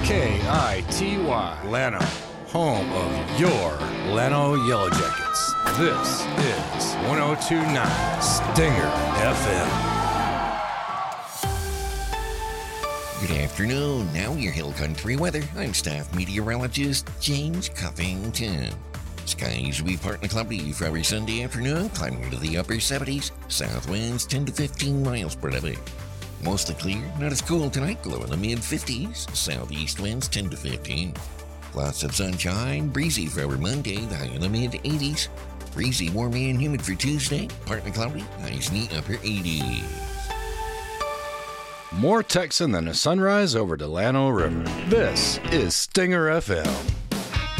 KITY, Llano, home of your Llano Yellow Jackets. This is 102.9 Stinger FM. Good afternoon. Now your Hill Country weather. I'm staff meteorologist James Cuffington. Skies will be partly cloudy for every Sunday afternoon, climbing into the upper 70s. South winds 10 to 15 miles per hour. Mostly clear, not as cool tonight, low in the mid-50s. Southeast winds 10 to 15. Lots of sunshine, breezy for every Monday, the high in the mid-80s. Breezy, warm and humid for Tuesday, partly cloudy, highs in the upper 80s. More Texan than a sunrise over the Llano River. This is Stinger FM.